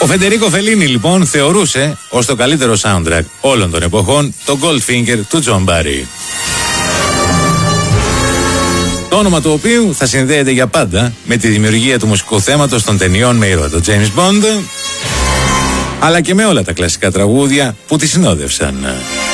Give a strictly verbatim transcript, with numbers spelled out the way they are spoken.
Φεντερίκο Φελίνι λοιπόν θεωρούσε ως το καλύτερο soundtrack όλων των εποχών το Goldfinger του Τζον Μπάρι. Το όνομα του οποίου θα συνδέεται για πάντα με τη δημιουργία του μουσικού θέματος των ταινιών με ήρωα τον James Bond, αλλά και με όλα τα κλασικά τραγούδια που τη συνόδευσαν.